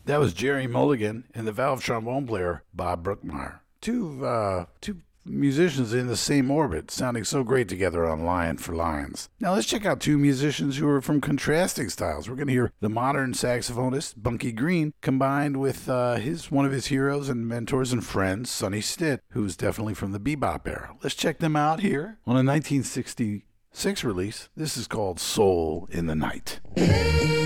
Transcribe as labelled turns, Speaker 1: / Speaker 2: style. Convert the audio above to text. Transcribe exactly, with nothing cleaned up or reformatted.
Speaker 1: That was Jerry Mulligan and the valve trombone player Bob Brookmeyer. Two, uh, two musicians in the same orbit, sounding so great together on Lion for Lions. Now let's check out two musicians who are from contrasting styles. We're going to hear the modern saxophonist Bunky Green combined with uh, his one of his heroes and mentors and friends, Sonny Stitt, who's definitely from the bebop era. Let's check them out here on a nineteen sixty-six release. This is called Soul in the Night.